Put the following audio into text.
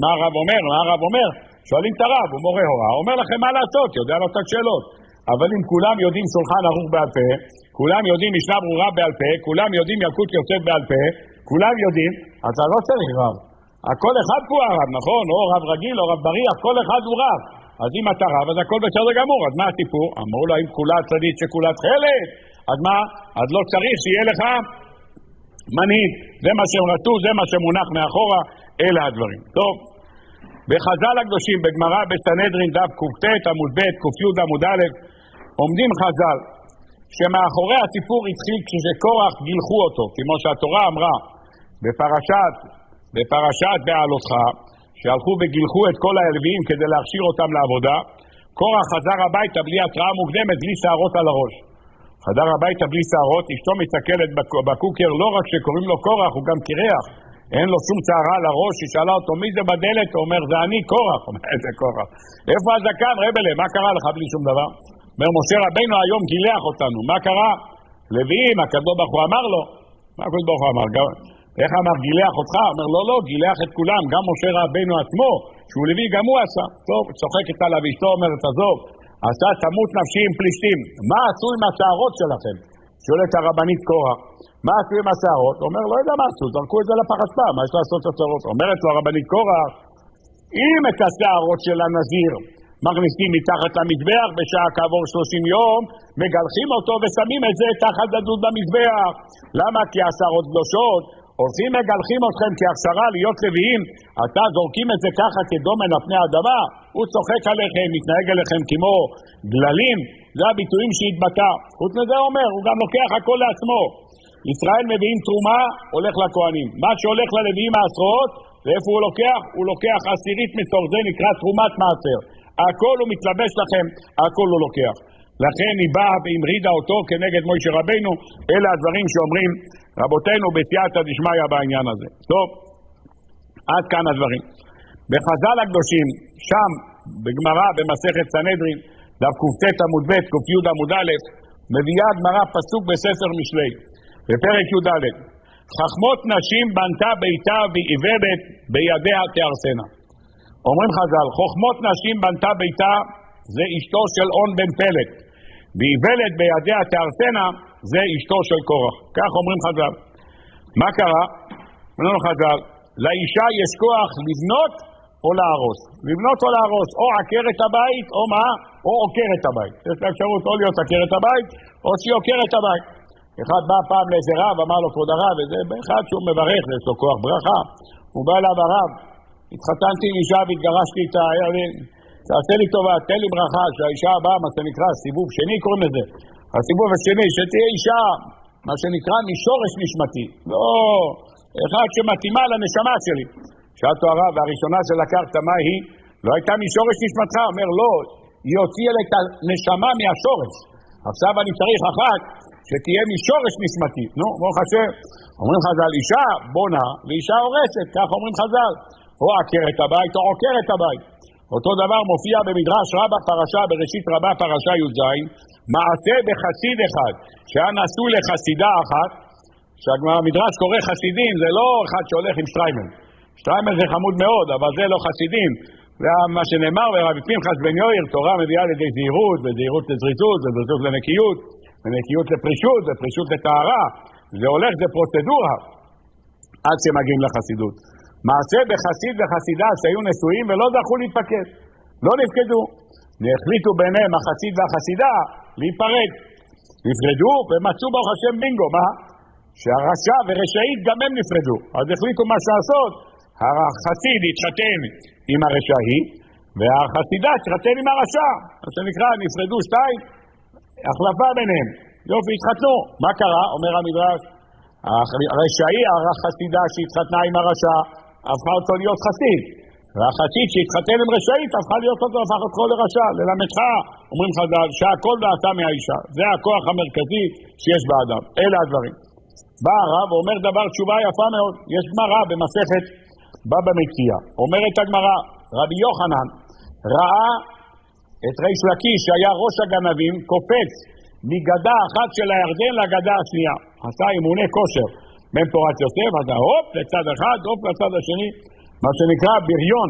מה הרב אומר? שואלים את הרב, הוא מורה הוראה, אומר לכם מה לעשות, יודע לו את השאלות. אבל אם כולם יודעים שולחן ערוך בעל פה, כולם יודעים משנה ברורה בעל פה, כולם יודעים ילקוט יוסף בעל פה, כולם יודעים, אז לא צריך רב. הכל אחד הוא הרב, נכון? או רב רגיל או רב בריח, כל אחד הוא רב. אז אם אתה רב, אז הכל בסדר גמור. אז מה הסיפור? אמרו לו, אם כולה צדית שכולה תכלת, אז מה? אז לא צריך שיהיה לך מנהיג. זה מה שהם רצו, זה מה שמונח מאחורה, אלה הדברים. טוב, בחז"ל הקדושים, בגמרא בסנהדרין דף קט עמוד ב' קי עמוד א', עומדים חז"ל שמאחורי הסיפור התחיל כשקורח גילחו אותו, כמו שהתורה אמרה בפרשת בעלותך, שהלכו וגילחו את כל הלוויים כדי להכשיר אותם לעבודה. קורח חזר הביתה בלי התראה מוקדמת, בלי שערות על הראש. חזר הביתה בלי שערות, אשתו מסתכלת בקוקר, לא רק שקוראים לו קורח, הוא גם קירח, אין לו שום שערה על הראש. היא שאלה אותו, מי זה בדלת? הוא אומר, זה אני קורח. אומר, זה קורח. איפה הזקן? רבלה, מה קרה לך בלי שום דבר? אומר, משה רבינו היום גילח אותנו, מה קרה? לוויים, הקדוש ברוך הוא אמר לו, מה הקדוש ברוך הוא אמר? איך אמר, גילח אותך? אומר, לא, גילח את כולם, גם משה רבינו עצמו, שהוא לוי, גם הוא עשה. טוב, צוחקת עליו, אשתו אומרת, עזוב, עשה תמות נפשי עם פלישתים. מה עשו עם השערות שלכם? שואלת הרבנית קורח, מה עשו עם השערות? אומר, לא יודע מה עשו, זרקו את זה לפח אשפה, מה יש לעשות את השערות? אומרת לו הרבנית קורח, אם את השערות של הנזיר מכניסים מתחת למזבח, בשעה כעבור 30 יום, מגלחים אותו ושמים את זה תחת דדות במזבח. למה? כי השערות קדושות, עושים מגלחים אתכם כהכשרה להיות לוויים, אתה זורקים את זה ככה כדומן על פני האדמה, הוא צוחק עליכם, מתנהג עליכם כמו גללים, זה הביטויים שהתבטא. חוץ מזה אומר, הוא גם לוקח הכל לעצמו. ישראל מביאים תרומה, הולך לכהנים. מה שהולך ללוויים העשרות, ואיפה הוא לוקח? הוא לוקח עשירית מתוך זה, נקרא תרומת מעשר. הכל הוא מתלבש לכם, הכל הוא לוקח. לכן היא באה והמרידה אותו כנגד משה רבינו. אלה הדברים שאומרים רבותינו בסייעתא דשמיא בעניין הזה. טוב, עד כאן הדברים. בחז"ל הקדושים, שם בגמרא במסכת סנהדרין, דף קט עמוד ב' קי עמוד א', מביאה הגמרא פסוק בספר משלי, בפרק י"ד. חכמות נשים בנתה ביתה ועיוורת בידיה תהרסנה. אומרים חז"ל, חכמות נשים בנתה ביתה זה אשתו של און בן פלט, ועיוורת בידיה תהרסנה זה אשתו של קורח. כך אומרים חז"ל. מה קרה? אומרים חז"ל, לאישה יש כוח לבנות או להרוס. לבנות או להרוס, או עקר את הבית או מה? או עוקר את הבית. יש לה אפשרות או להיות עקר את הבית או שהיא עוקר את הבית. אחד בא פעם לאיזה רב, אמר לו כבוד הרב, וזה באחד שהוא מברך, יש לו כוח ברכה. הוא בא אליו הרב, התחתנתי עם אישה והתגרשתי איתה, תעשה לי טובה, תן לי ברכה, שהאישה הבאה, מה שנקרא, סיבוב שני קוראים לזה. הסיבוב השני, שתהיה אישה, מה שנקרא משורש נשמתי. לא, אחד שמתאימה לנשמה שלי. שאלתו הרב, והראשונה שלקחת מה היא? לא הייתה משורש נשמתך? אומר לא, היא הוציאה את הנשמה מהשורש. עכשיו אני צריך אחת שתהיה משורש נשמתי. נו, ברוך השם. אומרים חז"ל, אישה בונה ואישה הורסת, כך אומרים חז"ל. או עקר את הבית או עוקר את הבית. אותו דבר מופיע במדרש רבה פרשה, בראשית רבה פרשה י"ז, מעשה בחסיד אחד, שהיה נשוי לחסידה אחת, שהמדרש קורא חסידים, זה לא אחד שהולך עם שטריימל. שטריימל זה חמוד מאוד, אבל זה לא חסידים. זה מה שנאמר ברבי פנחס בן יאיר, תורה מביאה לידי זהירות, וזהירות לזריזות, וזריזות לנקיות, ונקיות לפרישות, ופרישות לטהרה. זה הולך, זה פרוצדורה, עד שמגיעים לחסידות. מעשה בחסיד וחסידה שהיו נשואים ולא זכו להתפקד. לא נפקדו. והחליטו ביניהם החסיד והחסידה להיפרד. נפרדו ומצאו ברוך השם בינגו. מה? שהרשע ורשעית גם הם נפרדו. אז החליטו מה שעשות. החסיד התחתן עם הרשעית, והחסידה התחתן עם הרשע. מה שנקרא, נפרדו שתיים, החלפה ביניהם. יופי, התחתנו. מה קרה? אומר המדרש. הרשעי, החסידה שהתחתנה עם הרשע, הפכה אותו להיות חסיד. והחסיד שהתחתן עם רשעית, הפכה להיות אותו, הפך אותו לרשע. ללמדך, אומרים חז"ל, שהכל דעתה מהאישה. זה הכוח המרכזי שיש באדם. אלה הדברים. בא הרב ואומר דבר תשובה יפה מאוד. יש גמרא במסכת בבא מציעא. אומרת הגמרא, רבי יוחנן ראה את ריש לקיש שהיה ראש הגנבים קופץ מגדה אחת של הירדן לגדה השנייה. עשה אימוני כושר בין תורת יוסף, אז הופ לצד אחד, הופ לצד השני, מה שנקרא בריון.